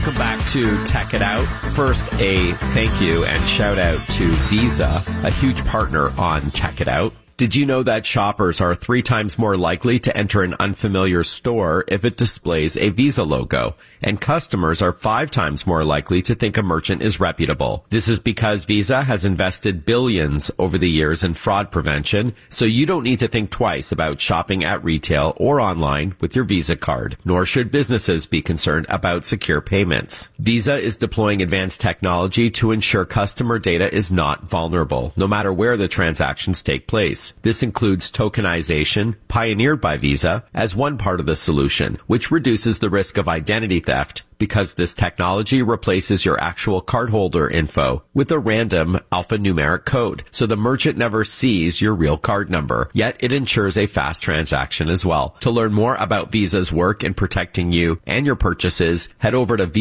Welcome back to Tech It Out. First, a thank you and shout out to Visa, a huge partner on Tech It Out. Did you know that shoppers are 3 times more likely to enter an unfamiliar store if it displays a Visa logo? And customers are 5 times more likely to think a merchant is reputable. This is because Visa has invested billions over the years in fraud prevention, so you don't need to think twice about shopping at retail or online with your Visa card, nor should businesses be concerned about secure payments. Visa is deploying advanced technology to ensure customer data is not vulnerable, no matter where the transactions take place. This includes tokenization, pioneered by Visa, as one part of the solution, which reduces the risk of identity theft because this technology replaces your actual cardholder info with a random alphanumeric code, so the merchant never sees your real card number, yet it ensures a fast transaction as well. To learn more about Visa's work in protecting you and your purchases, head over to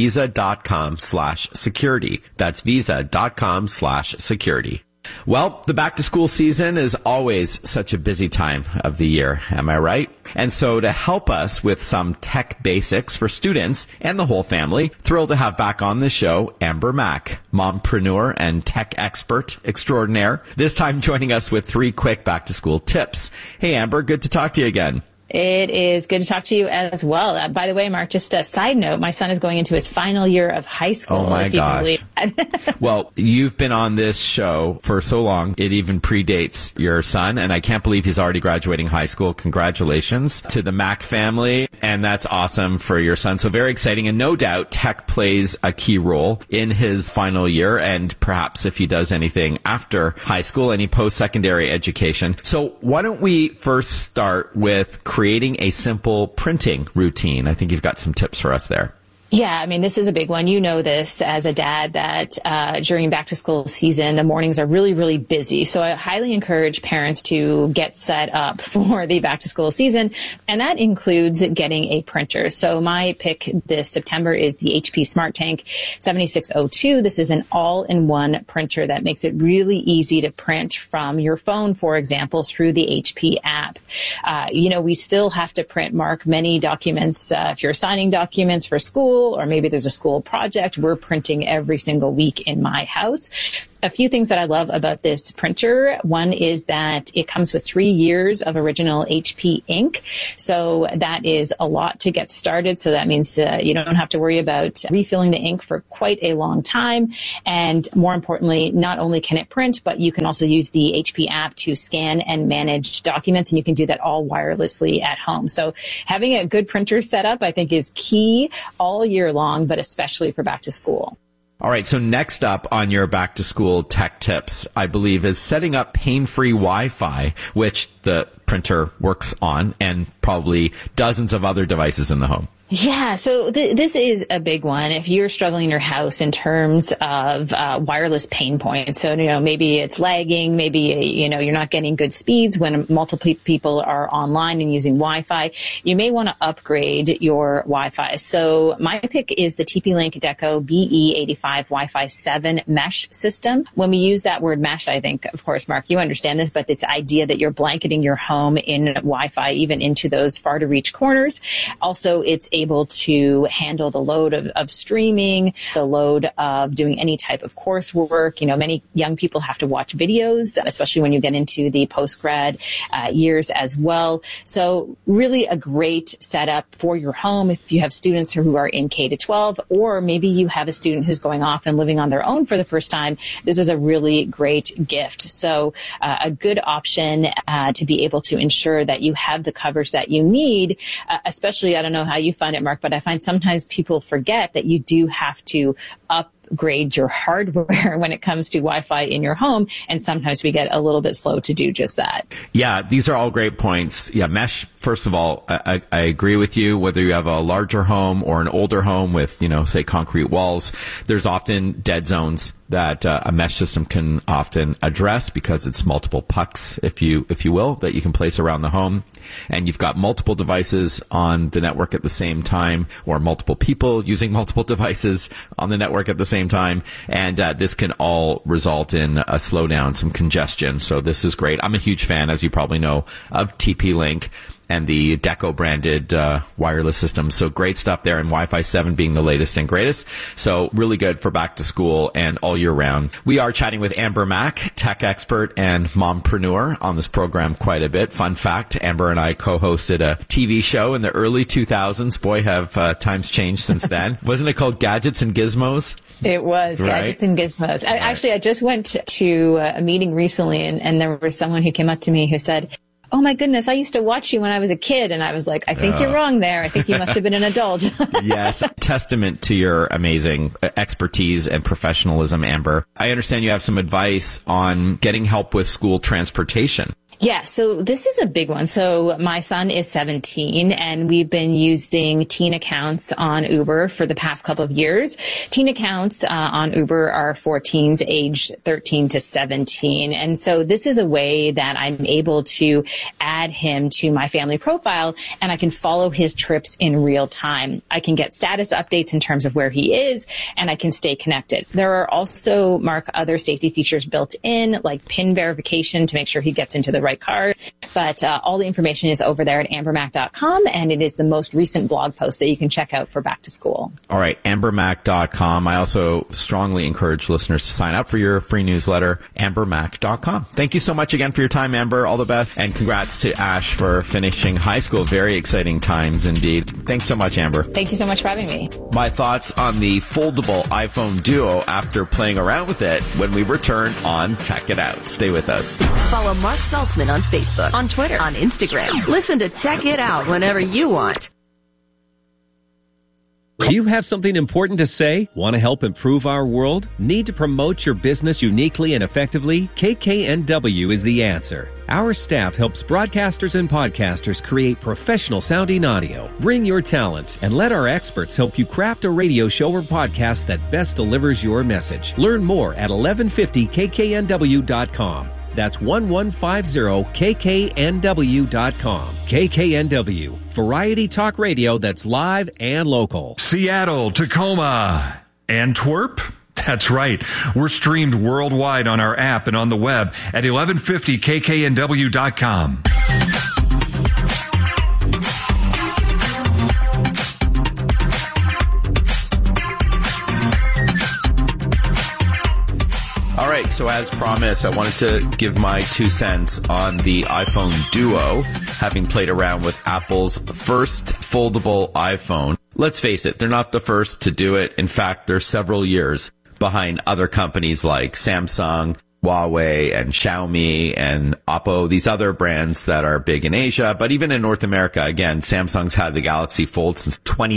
visa.com/security. That's visa.com/security. Well, the back-to-school season is always such a busy time of the year, am I right? And so to help us with some tech basics for students and the whole family, thrilled to have back on the show Amber Mack, mompreneur and tech expert extraordinaire, this time joining us with 3 quick back-to-school tips. Hey, Amber, good to talk to you again. It is good to talk to you as well. By the way, Mark, just a side note, my son is going into his final year of high school. Oh, my gosh. Well, you've been on this show for so long. It even predates your son, and I can't believe he's already graduating high school. Congratulations to the Mack family, and that's awesome for your son. So very exciting, and no doubt tech plays a key role in his final year, and perhaps if he does anything after high school, any post-secondary education. So why don't we first start with creating a simple printing routine? I think you've got some tips for us there. Yeah, I mean, this is a big one. You know this as a dad that during back to school season, the mornings are really, really busy. So I highly encourage parents to get set up for the back to school season. And that includes getting a printer. So my pick this September is the HP SmartTank 7602. This is an all-in-one printer that makes it really easy to print from your phone, for example, through the HP app. We still have to print, Mark, many documents. If you're signing documents for school, or maybe there's a school project, we're printing every single week in my house. A few things that I love about this printer. One is that it comes with 3 years of original HP ink. So that is a lot to get started. So that means you don't have to worry about refilling the ink for quite a long time. And more importantly, not only can it print, but you can also use the HP app to scan and manage documents. And you can do that all wirelessly at home. So having a good printer set up, I think, is key all year long, but especially for back to school. All right, so next up on your back-to-school tech tips, I believe, is setting up pain-free Wi-Fi, which the printer works on, and probably dozens of other devices in the home. Yeah, so this is a big one. If you're struggling in your house in terms of wireless pain points, so maybe it's lagging, maybe you're not getting good speeds when multiple people are online and using Wi-Fi, you may want to upgrade your Wi-Fi. So my pick is the TP-Link Deco BE85 Wi-Fi 7 mesh system. When we use that word mesh, I think, of course, Mark, you understand this, but this idea that you're blanketing your home in Wi-Fi, even into those far-to-reach corners. Also, it's able to handle the load of streaming, the load of doing any type of coursework. Many young people have to watch videos, especially when you get into the post-grad years as well. So really a great setup for your home if you have students who are in K-12, or maybe you have a student who's going off and living on their own for the first time. This is a really great gift. So a good option to be able to ensure that you have the coverage that you need, especially, I don't know how you find it, Mark, but I find sometimes people forget that you do have to upgrade your hardware when it comes to Wi-Fi in your home, and sometimes we get a little bit slow to do just that. Yeah, these are all great points. Yeah, mesh, first of all, I agree with you. Whether you have a larger home or an older home with, say concrete walls, there's often dead zones that a mesh system can often address because it's multiple pucks, if you will, that you can place around the home. And you've got multiple devices on the network at the same time, or multiple people using multiple devices on the network at the same time. And this can all result in a slowdown, some congestion. So this is great. I'm a huge fan, as you probably know, of TP-Link. and the Deco branded wireless system. So great stuff there, and Wi-Fi 7 being the latest and greatest. So really good for back to school and all year round. We are chatting with Amber Mack, tech expert and mompreneur, on this program quite a bit. Fun fact, Amber and I co-hosted a TV show in the early 2000s. Boy, have times changed since then. Wasn't it called Gadgets and Gizmos? It was, right? Gadgets and Gizmos. Actually, I just went to a meeting recently, and there was someone who came up to me who said, "Oh my goodness, I used to watch you when I was a kid." And I was like, I think you're wrong there. I think you must have been an adult. Yes. Testament to your amazing expertise and professionalism, Amber. I understand you have some advice on getting help with school transportation. Yeah, so this is a big one. So my son is 17 and we've been using teen accounts on Uber for the past couple of years. Teen accounts on Uber are for teens aged 13 to 17. And so this is a way that I'm able to add him to my family profile and I can follow his trips in real time. I can get status updates in terms of where he is and I can stay connected. There are also, Mark, other safety features built in, like PIN verification to make sure he gets into the right card. But all the information is over there at ambermack.com, and it is the most recent blog post that you can check out for back to school. All right, ambermack.com. I also strongly encourage listeners to sign up for your free newsletter, ambermack.com. Thank you so much again for your time, Amber. All the best. And congrats to Ash for finishing high school. Very exciting times indeed. Thanks so much, Amber. Thank you so much for having me. My thoughts on the foldable iPhone Duo after playing around with it when we return on Tech It Out. Stay with us. Follow Mark Saltzman on Facebook, on Twitter, on Instagram. Listen to Tech It Out whenever you want. Do you have something important to say? Want to help improve our world? Need to promote your business uniquely and effectively? KKNW is the answer. Our staff helps broadcasters and podcasters create professional sounding audio. Bring your talent and let our experts help you craft a radio show or podcast that best delivers your message. Learn more at 1150kknw.com. That's 1150kknw.com. KKNW, variety talk radio that's live and local. Seattle, Tacoma, Antwerp. That's right. We're streamed worldwide on our app and on the web at 1150kknw.com. All right, so as promised, I wanted to give my 2 cents on the iPhone Duo, having played around with Apple's first foldable iPhone. Let's face it, they're not the first to do it. In fact, they're several years behind other companies like Samsung, Huawei, and Xiaomi, and Oppo, these other brands that are big in Asia. But even in North America, again, Samsung's had the Galaxy Fold since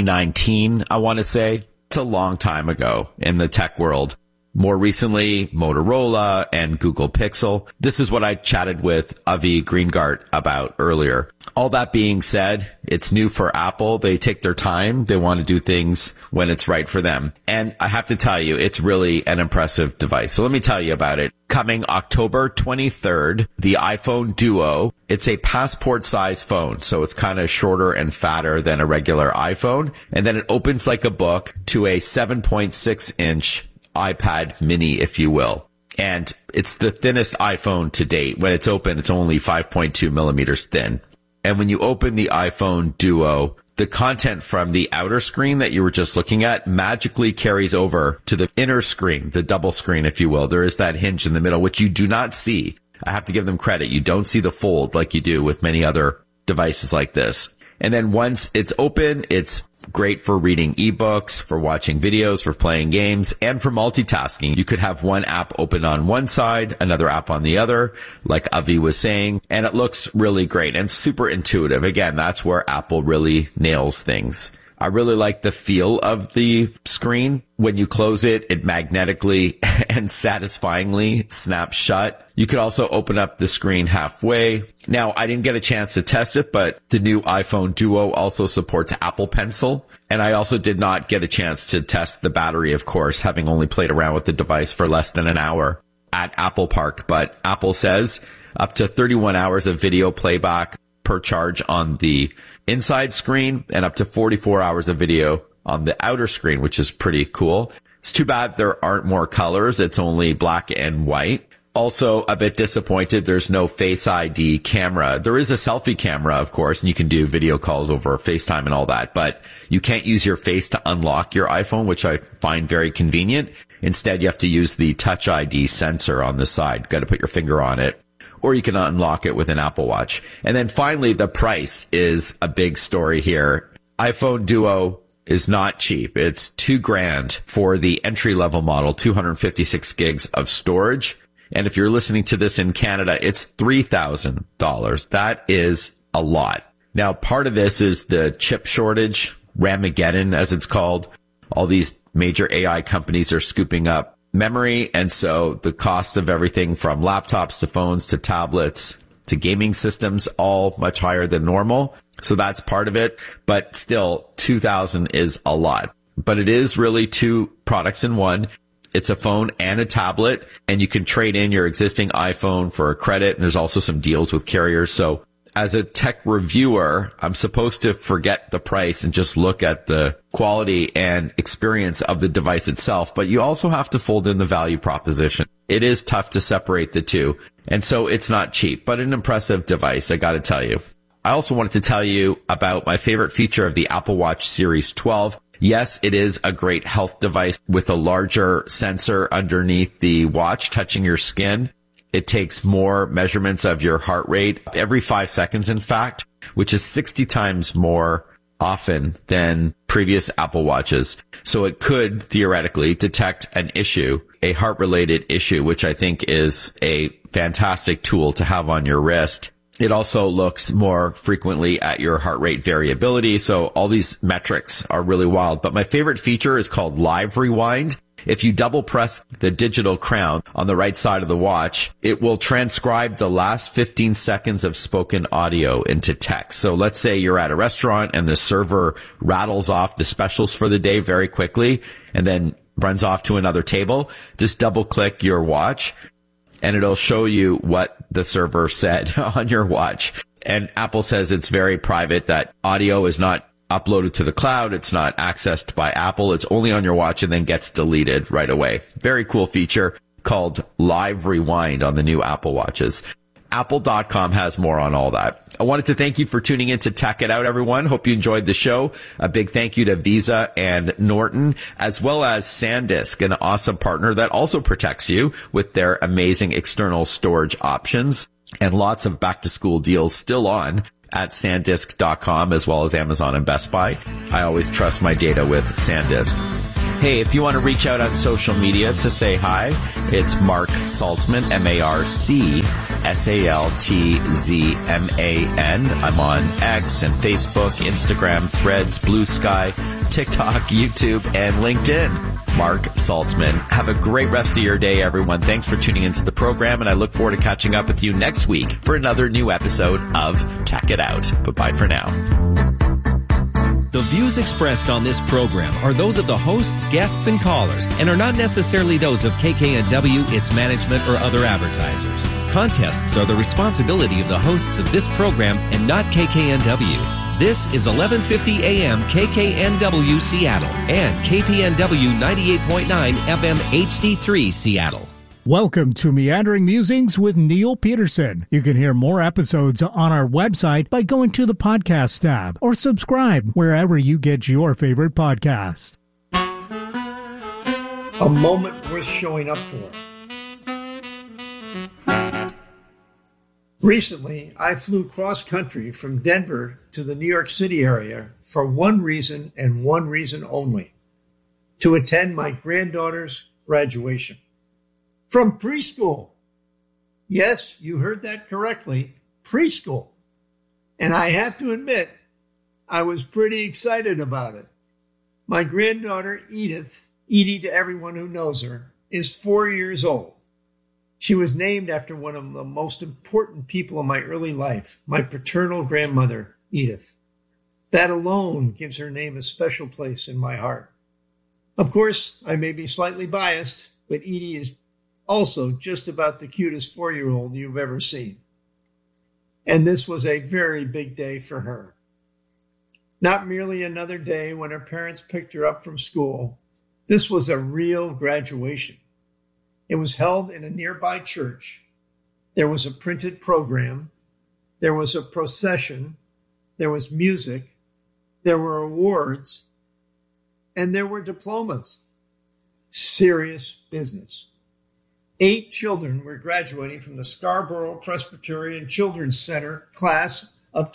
2019, I want to say. It's a long time ago in the tech world. More recently, Motorola and Google Pixel. This is what I chatted with Avi Greengart about earlier. All that being said, it's new for Apple. They take their time. They want to do things when it's right for them. And I have to tell you, it's really an impressive device. So let me tell you about it. Coming October 23rd, the iPhone Duo. It's a passport-sized phone, so it's kind of shorter and fatter than a regular iPhone. And then it opens like a book to a 7.6-inch iPad mini, if you will. And it's the thinnest iPhone to date. When it's open, it's only 5.2 millimeters thin. And when you open the iPhone Duo, the content from the outer screen that you were just looking at magically carries over to the inner screen, the double screen, if you will. There is that hinge in the middle, which you do not see. I have to give them credit. You don't see the fold like you do with many other devices like this. And then once it's open, it's great for reading ebooks, for watching videos, for playing games, and for multitasking. You could have one app open on one side, another app on the other, like Avi was saying, and it looks really great and super intuitive. Again, that's where Apple really nails things. I really like the feel of the screen. When you close it, it magnetically and satisfyingly snaps shut. You could also open up the screen halfway. Now, I didn't get a chance to test it, but the new iPhone Duo also supports Apple Pencil. And I also did not get a chance to test the battery, of course, having only played around with the device for less than an hour at Apple Park. But Apple says up to 31 hours of video playback per charge on the inside screen and up to 44 hours of video on the outer screen, which is pretty cool. It's too bad there aren't more colors. It's only black and white. Also a bit disappointed there's no Face ID camera. There is a selfie camera, of course, and you can do video calls over FaceTime and all that, but you can't use your face to unlock your iPhone, which I find very convenient. Instead, you have to use the Touch ID sensor on the side. Got to put your finger on it, or you can unlock it with an Apple Watch. And then finally, the price is a big story here. iPhone Duo is not cheap. It's $2,000 for the entry-level model, 256 gigs of storage. And if you're listening to this in Canada, it's $3,000. That is a lot. Now, part of this is the chip shortage, Ramageddon, as it's called. All these major AI companies are scooping up memory. And so the cost of everything from laptops to phones to tablets to gaming systems, all much higher than normal. So that's part of it. But still, $2,000 is a lot. But it is really two products in one. It's a phone and a tablet, and you can trade in your existing iPhone for a credit. And there's also some deals with carriers. So as a tech reviewer, I'm supposed to forget the price and just look at the quality and experience of the device itself. But you also have to fold in the value proposition. It is tough to separate the two. And so it's not cheap, but an impressive device, I got to tell you. I also wanted to tell you about my favorite feature of the Apple Watch Series 12. Yes, it is a great health device with a larger sensor underneath the watch touching your skin. It takes more measurements of your heart rate every 5 seconds, in fact, which is 60 times more often than previous Apple Watches. So it could theoretically detect an issue, a heart-related issue, which I think is a fantastic tool to have on your wrist. It also looks more frequently at your heart rate variability. So all these metrics are really wild. But my favorite feature is called Live Rewind. If you double press the digital crown on the right side of the watch, it will transcribe the last 15 seconds of spoken audio into text. So let's say you're at a restaurant and the server rattles off the specials for the day very quickly and then runs off to another table. Just double click your watch and it'll show you what the server said on your watch. And Apple says it's very private, that audio is not uploaded to the cloud. It's not accessed by Apple. It's only on your watch and then gets deleted right away. Very cool feature called Live Rewind on the new Apple Watches. Apple.com has more on all that. I wanted to thank you for tuning in to Tech It Out, everyone. Hope you enjoyed the show. A big thank you to Visa and Norton, as well as SanDisk, an awesome partner that also protects you with their amazing external storage options, and lots of back-to-school deals still on at SanDisk.com, as well as Amazon and Best Buy. I always trust my data with SanDisk. Hey, if you want to reach out on social media to say hi, it's Mark Saltzman, MarcSaltzman. I'm on X and Facebook, Instagram, Threads, Blue Sky, TikTok, YouTube, and LinkedIn. Mark Saltzman. Have a great rest of your day, everyone. Thanks for tuning into the program, and I look forward to catching up with you next week for another new episode of Tech It Out. Bye-bye for now. The views expressed on this program are those of the hosts, guests, and callers, and are not necessarily those of KKNW, its management, or other advertisers. Contests are the responsibility of the hosts of this program and not KKNW. This is 1150 AM KKNW Seattle and KPNW 98.9 FM HD3 Seattle. Welcome to Meandering Musings with Neil Peterson. You can hear more episodes on our website by going to the podcast tab or subscribe wherever you get your favorite podcast. A moment worth showing up for. Recently, I flew cross-country from Denver to the New York City area for one reason and one reason only: to attend my granddaughter's graduation. From preschool. Yes, you heard that correctly, preschool. And I have to admit, I was pretty excited about it. My granddaughter, Edie to everyone who knows her, is 4 years old. She was named after one of the most important people in my early life, my paternal grandmother, Edith. That alone gives her name a special place in my heart. Of course, I may be slightly biased, but Edie is also just about the cutest 4-year-old you've ever seen. And this was a very big day for her. Not merely another day when her parents picked her up from school. This was a real graduation. It was held in a nearby church. There was a printed program. There was a procession. There was music. There were awards. And there were diplomas. Serious business. 8 children were graduating from the Scarborough Presbyterian Children's Center class of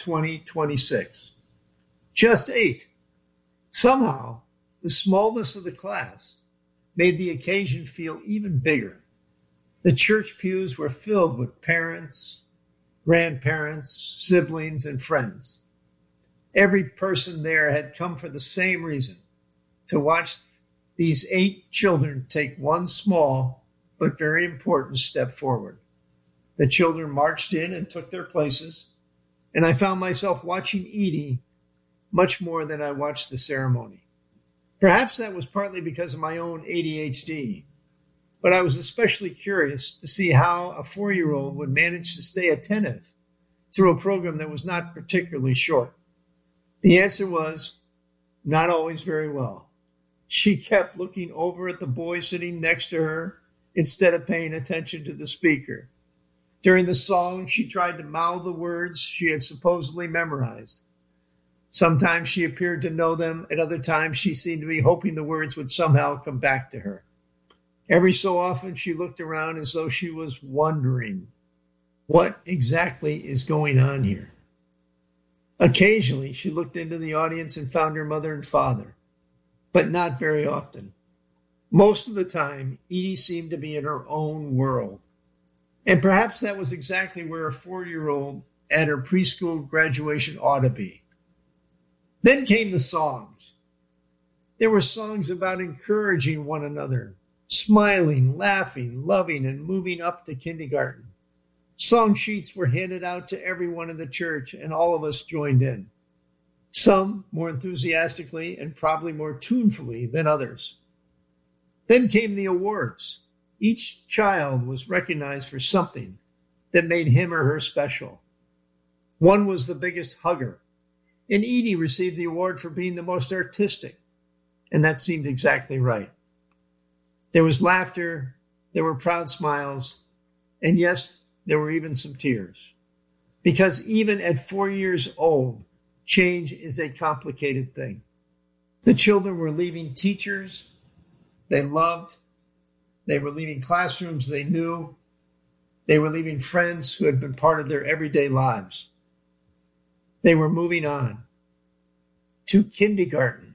2026. Just 8. Somehow, the smallness of the class made the occasion feel even bigger. The church pews were filled with parents, grandparents, siblings, and friends. Every person there had come for the same reason, to watch these 8 children take one small but very important step forward. The children marched in and took their places, and I found myself watching Edie much more than I watched the ceremony. Perhaps that was partly because of my own ADHD, but I was especially curious to see how a 4-year-old would manage to stay attentive through a program that was not particularly short. The answer was, not always very well. She kept looking over at the boy sitting next to her instead of paying attention to the speaker. During the song, she tried to mouth the words she had supposedly memorized. Sometimes she appeared to know them. At other times, she seemed to be hoping the words would somehow come back to her. Every so often, she looked around as though she was wondering, what exactly is going on here? Occasionally, she looked into the audience and found her mother and father, but not very often. Most of the time, Edie seemed to be in her own world. And perhaps that was exactly where a 4-year-old at her preschool graduation ought to be. Then came the songs. There were songs about encouraging one another, smiling, laughing, loving, and moving up to kindergarten. Song sheets were handed out to everyone in the church, and all of us joined in. Some more enthusiastically and probably more tunefully than others. Then came the awards. Each child was recognized for something that made him or her special. One was the biggest hugger, and Edie received the award for being the most artistic, and that seemed exactly right. There was laughter, there were proud smiles, and yes, there were even some tears. Because even at 4 years old, change is a complicated thing. The children were leaving teachers they loved. They were leaving classrooms they knew. They were leaving friends who had been part of their everyday lives. They were moving on to kindergarten,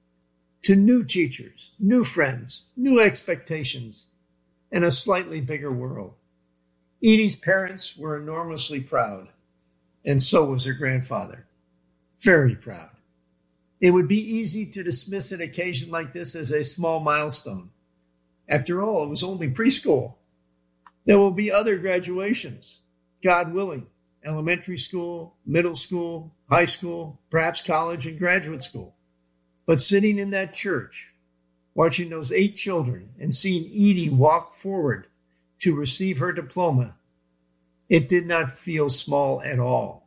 to new teachers, new friends, new expectations, and a slightly bigger world. Edie's parents were enormously proud, and so was her grandfather. Very proud. It would be easy to dismiss an occasion like this as a small milestone. After all, it was only preschool. There will be other graduations, God willing, elementary school, middle school, high school, perhaps college and graduate school. But sitting in that church, watching those 8 children and seeing Edie walk forward to receive her diploma, it did not feel small at all.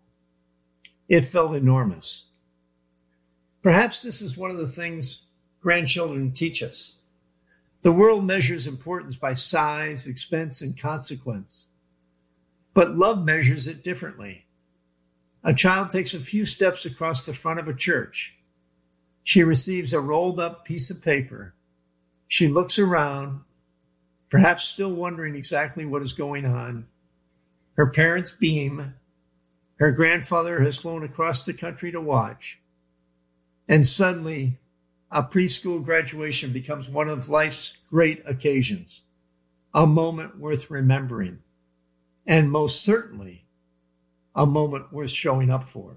It felt enormous. Perhaps this is one of the things grandchildren teach us. The world measures importance by size, expense, and consequence. But love measures it differently. A child takes a few steps across the front of a church. She receives a rolled up piece of paper. She looks around, perhaps still wondering exactly what is going on. Her parents beam. Her grandfather has flown across the country to watch. And suddenly, a preschool graduation becomes one of life's great occasions, a moment worth remembering, and most certainly a moment worth showing up for.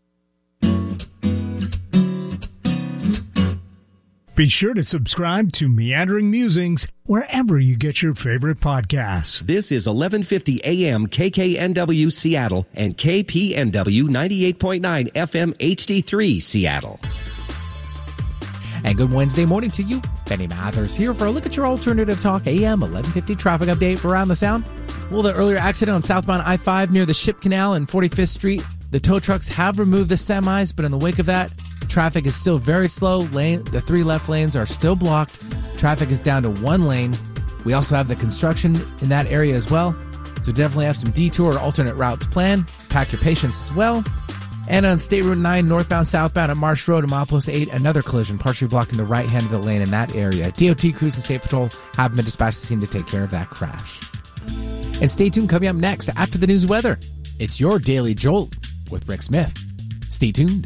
Be sure to subscribe to Meandering Musings wherever you get your favorite podcasts. This is 1150 AM KKNW Seattle and KPNW 98.9 FM HD3 Seattle. And good Wednesday morning to you. Benny Mathers here for a look at your alternative talk AM 1150 traffic update for Around the Sound. Well, the earlier accident on southbound I-5 near the Ship Canal and 45th Street. The tow trucks have removed the semis, but in the wake of that, traffic is still very slow. The 3 left lanes are still blocked. Traffic is down to 1 lane. We also have the construction in that area as well. So definitely have some detour or alternate routes planned. Pack your patience as well. And on State Route 9, northbound, southbound at Marsh Road, Amopolis 8, another collision, partially blocking the right hand of the lane in that area. DOT crews and State Patrol have been dispatched to the scene to take care of that crash. And stay tuned, coming up next after the news weather. It's your Daily Jolt with Rick Smith. Stay tuned.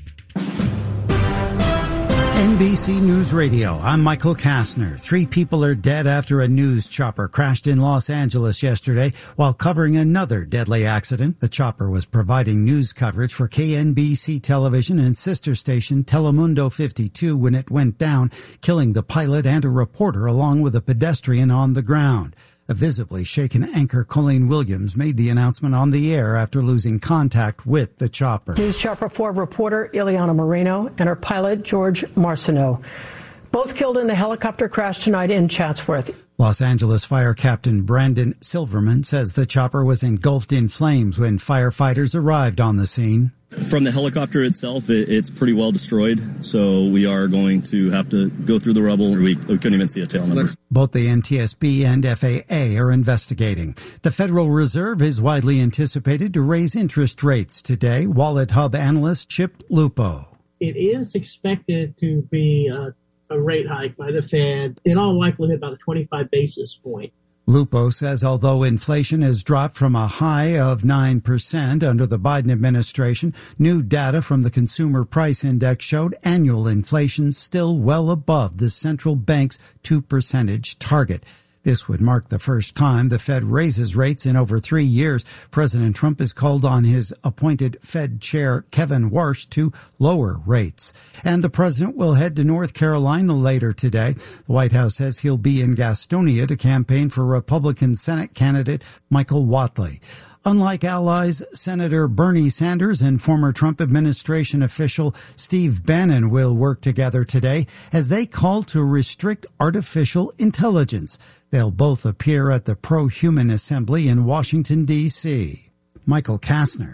NBC News Radio, I'm Michael Kastner. 3 people are dead after a news chopper crashed in Los Angeles yesterday while covering another deadly accident. The chopper was providing news coverage for KNBC television and sister station Telemundo 52 when it went down, killing the pilot and a reporter along with a pedestrian on the ground. A visibly shaken anchor, Colleen Williams, made the announcement on the air after losing contact with the chopper. News Chopper 4 reporter Ileana Moreno and her pilot George Marcineau, both killed in the helicopter crash tonight in Chatsworth. Los Angeles Fire Captain Brandon Silverman says the chopper was engulfed in flames when firefighters arrived on the scene. From the helicopter itself, it's pretty well destroyed, so we are going to have to go through the rubble. We couldn't even see a tail number. Both the NTSB and FAA are investigating. The Federal Reserve is widely anticipated to raise interest rates today. Wallet Hub analyst Chip Lupo. It is expected to be a rate hike by the Fed, in all likelihood about a 25 basis point. Lupo says although inflation has dropped from a high of 9% under the Biden administration, new data from the Consumer Price Index showed annual inflation still well above the central bank's 2% target. This would mark the first time the Fed raises rates in over 3 years. President Trump has called on his appointed Fed chair, Kevin Warsh, to lower rates. And the president will head to North Carolina later today. The White House says he'll be in Gastonia to campaign for Republican Senate candidate Michael Whatley. Unlike allies, Senator Bernie Sanders and former Trump administration official Steve Bannon will work together today as they call to restrict artificial intelligence. They'll both appear at the Pro-Human Assembly in Washington, D.C. Michael Kastner,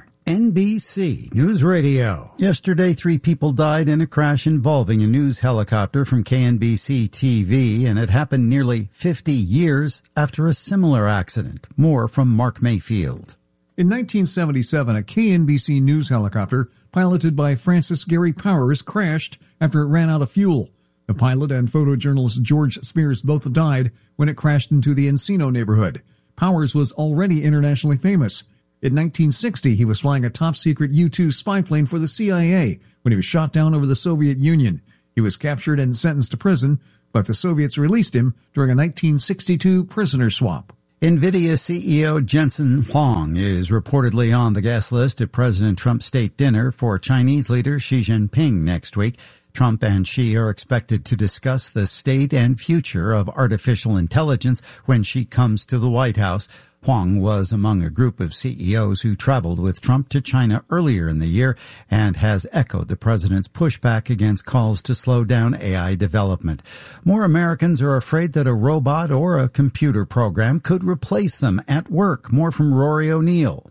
NBC News Radio. Yesterday, 3 people died in a crash involving a news helicopter from KNBC TV, and it happened nearly 50 years after a similar accident. More from Mark Mayfield. In 1977, a KNBC news helicopter piloted by Francis Gary Powers crashed after it ran out of fuel. The pilot and photojournalist George Spears both died when it crashed into the Encino neighborhood. Powers was already internationally famous. In 1960, he was flying a top-secret U-2 spy plane for the CIA when he was shot down over the Soviet Union. He was captured and sentenced to prison, but the Soviets released him during a 1962 prisoner swap. NVIDIA CEO Jensen Huang is reportedly on the guest list at President Trump's state dinner for Chinese leader Xi Jinping next week. Trump and Xi are expected to discuss the state and future of artificial intelligence when Xi comes to the White House. Huang was among a group of CEOs who traveled with Trump to China earlier in the year and has echoed the president's pushback against calls to slow down AI development. More Americans are afraid that a robot or a computer program could replace them at work. More from Rory O'Neill.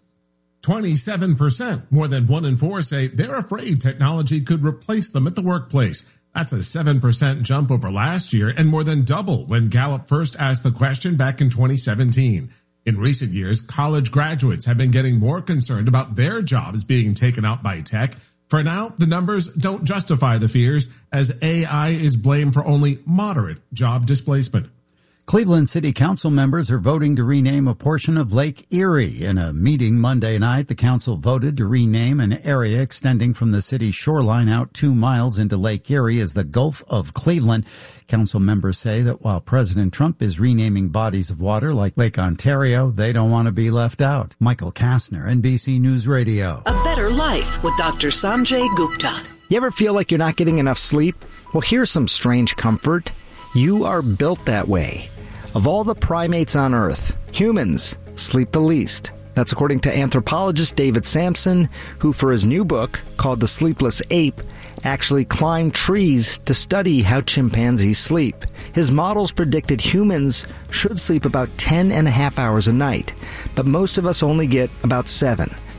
27%, more than 1 in 4, say they're afraid technology could replace them at the workplace. That's a 7% jump over last year and more than double when Gallup first asked the question back in 2017. In recent years, college graduates have been getting more concerned about their jobs being taken out by tech. For now, the numbers don't justify the fears, as AI is blamed for only moderate job displacement. Cleveland City Council members are voting to rename a portion of Lake Erie. In a meeting Monday night, the council voted to rename an area extending from the city's shoreline out 2 miles into Lake Erie as the Gulf of Cleveland. Council members say that while President Trump is renaming bodies of water like Lake Ontario, they don't want to be left out. Michael Kastner, NBC News Radio. A Better Life with Dr. Sanjay Gupta. You ever feel like you're not getting enough sleep? Well, here's some strange comfort. You are built that way. Of all the primates on Earth, humans sleep the least. That's according to anthropologist David Sampson, who for his new book, called The Sleepless Ape, actually climbed trees to study how chimpanzees sleep. His models predicted humans should sleep about 10.5 hours a night, but most of us only get about 7.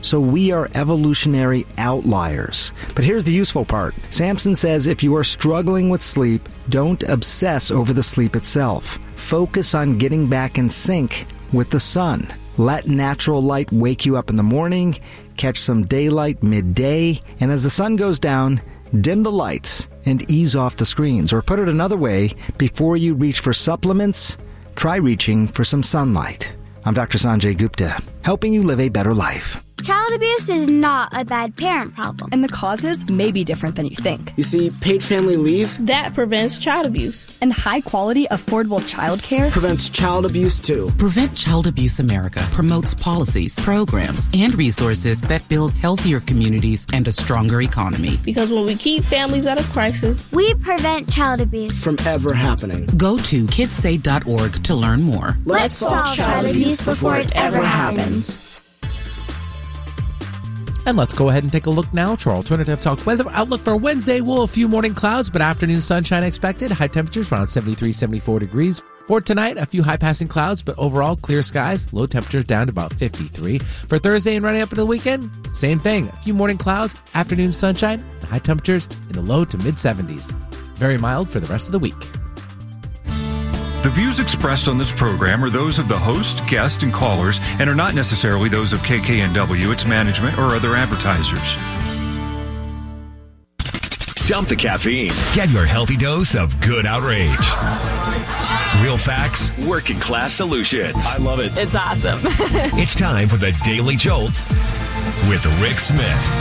so we are evolutionary outliers. But here's the useful part. Samson says if you are struggling with sleep, don't obsess over the sleep itself. Focus on getting back in sync with the sun. Let natural light wake you up in the morning, catch some daylight midday, and as the sun goes down, dim the lights and ease off the screens. Or put it another way, before you reach for supplements, try reaching for some sunlight. I'm Dr. Sanjay Gupta, helping you live a better life. Child abuse is not a bad parent problem. And the causes may be different than you think. You see, paid family leave, that prevents child abuse. And high-quality, affordable child care prevents child abuse, too. Prevent Child Abuse America promotes policies, programs, and resources that build healthier communities and a stronger economy. Because when we keep families out of crisis, we prevent child abuse from ever happening. Go to kidssay.org to learn more. Let's solve child abuse before it ever happens. And let's go ahead and take a look now to our alternative talk weather outlook for Wednesday. We'll have a few morning clouds, but afternoon sunshine expected. High temperatures around 73, 74 degrees. For tonight, a few high passing clouds, but overall clear skies. Low temperatures down to about 53. For Thursday and running up into the weekend, same thing. A few morning clouds, afternoon sunshine, and high temperatures in the low to mid 70s. Very mild for the rest of the week. The views expressed on this program are those of the host, guest, and callers, and are not necessarily those of KKNW, its management, or other advertisers. Dump the caffeine. Get your healthy dose of good outrage. Real facts, working class solutions. I love it. It's awesome. It's time for the Daily Jolt with Rick Smith.